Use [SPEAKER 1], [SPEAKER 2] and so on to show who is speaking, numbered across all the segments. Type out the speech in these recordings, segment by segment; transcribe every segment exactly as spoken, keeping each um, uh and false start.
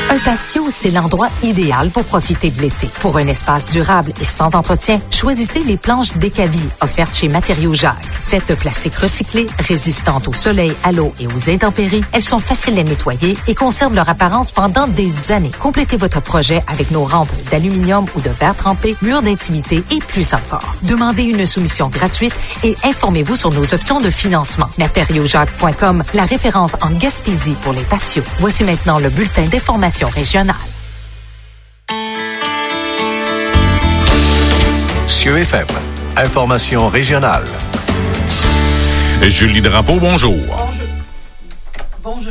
[SPEAKER 1] Un patio, c'est l'endroit idéal pour profiter de l'été. Pour un espace durable et sans entretien, choisissez les planches Décavi offertes chez Matériaux Jacques. Faites de plastique recyclé, résistantes au soleil, à l'eau et aux intempéries, elles sont faciles à nettoyer et conservent leur apparence pendant des années. Complétez votre projet avec nos rampes d'aluminium ou de verre trempé, murs d'intimité et plus encore. Demandez une soumission gratuite et informez-vous sur nos options de financement. matériaux jacques point com, la référence en Gaspésie pour les patios. Voici maintenant le bulletin d'information régionale.
[SPEAKER 2] Cieux F M, information régionale.
[SPEAKER 3] Julie Drapeau, bonjour.
[SPEAKER 4] Bonjour. Bonjour.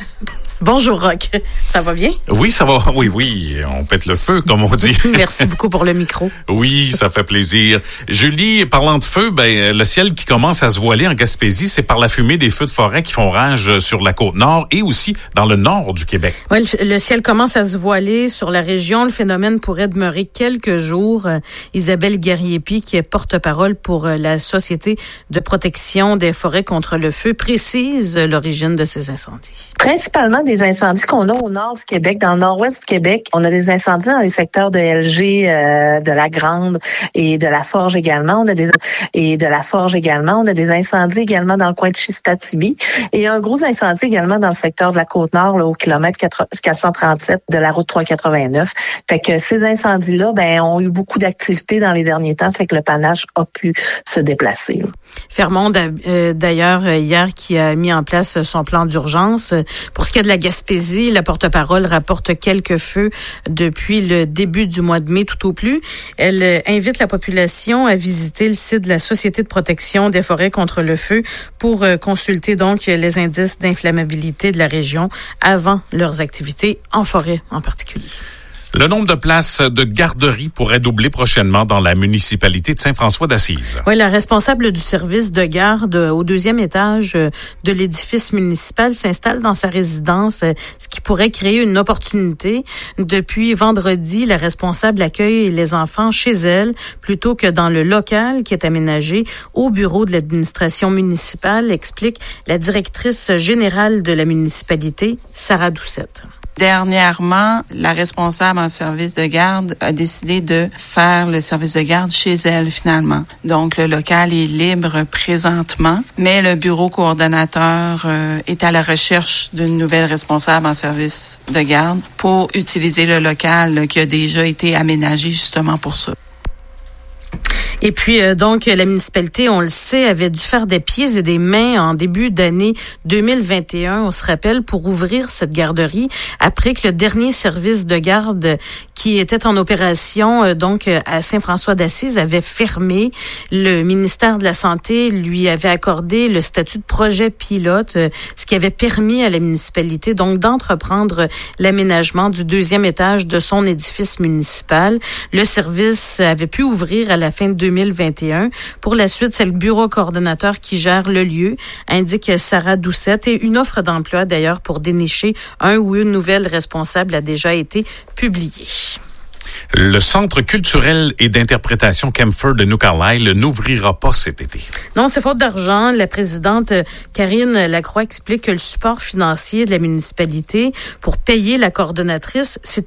[SPEAKER 4] Bonjour, Roch. Ça va bien?
[SPEAKER 3] Oui, ça va. Oui, oui. On pète le feu, comme on dit.
[SPEAKER 4] Merci beaucoup pour le micro.
[SPEAKER 3] Oui, ça fait plaisir. Julie, parlant de feu, ben, le ciel qui commence à se voiler en Gaspésie, c'est par la fumée des feux de forêt qui font rage sur la côte nord et aussi dans le nord du Québec.
[SPEAKER 4] Oui, le, le ciel commence à se voiler sur la région. Le phénomène pourrait demeurer quelques jours. Euh, Isabelle Guerrier-Py, qui est porte-parole pour euh, la Société de protection des forêts contre le feu, précise euh, l'origine de ces incendies.
[SPEAKER 5] Principalement des incendies qu'on a au nord du Québec, dans le nord-ouest du Québec. On a des incendies dans les secteurs de L G, euh, de la Grande et de la Forge également. On a des et de la Forge également. On a des incendies également dans le coin de Chistatibi et un gros incendie également dans le secteur de la Côte-Nord, là, au kilomètre quatre cent trente-sept de la route trois cent quatre-vingt-neuf. Fait que ces incendies-là, ben, ont eu beaucoup d'activité dans les derniers temps. Ça fait que le panache a pu se déplacer.
[SPEAKER 4] Fermont, euh, d'ailleurs, hier, qui a mis en place son plan d'urgence. Pour ce qui est de la Gaspésie, la porte-parole rapporte quelques feux depuis le début du mois de mai tout au plus. Elle invite la population à visiter le site de la Société de protection des forêts contre le feu pour consulter donc les indices d'inflammabilité de la région avant leurs activités en forêt en particulier.
[SPEAKER 3] Le nombre de places de garderie pourrait doubler prochainement dans la municipalité de Saint-François-d'Assise.
[SPEAKER 4] Oui, la responsable du service de garde au deuxième étage de l'édifice municipal s'installe dans sa résidence, ce qui pourrait créer une opportunité. Depuis vendredi, la responsable accueille les enfants chez elle plutôt que dans le local qui est aménagé au bureau de l'administration municipale, explique la directrice générale de la municipalité, Sarah Doucette.
[SPEAKER 6] Dernièrement, la responsable en service de garde a décidé de faire le service de garde chez elle finalement. Donc, le local est libre présentement, mais le bureau coordonnateur euh, est à la recherche d'une nouvelle responsable en service de garde pour utiliser le local qui a déjà été aménagé justement pour ça.
[SPEAKER 4] Et puis, euh, donc, la municipalité, on le sait, avait dû faire des pieds et des mains en début d'année deux mille vingt et un, on se rappelle, pour ouvrir cette garderie, après que le dernier service de garde qui était en opération, euh, donc, à Saint-François-d'Assise, avait fermé. Le ministère de la Santé lui avait accordé le statut de projet pilote, euh, ce qui avait permis à la municipalité, donc, d'entreprendre l'aménagement du deuxième étage de son édifice municipal. Le service avait pu ouvrir à la fin de deux mille vingt et un. Pour la suite, c'est le bureau coordonnateur qui gère le lieu, indique Sarah Doucette. Et une offre d'emploi, d'ailleurs, pour dénicher un ou une nouvelle responsable a déjà été publiée.
[SPEAKER 3] Le Centre culturel et d'interprétation Kempfer de New Carlisle n'ouvrira pas cet été.
[SPEAKER 4] Non, c'est faute d'argent. La présidente Karine Lacroix explique que le support financier de la municipalité pour payer la coordonnatrice, c'est